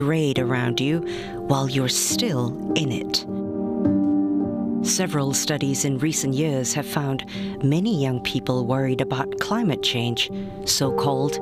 raid around you while you're still in it. Several studies in recent years have found many young people worried about climate change, so-called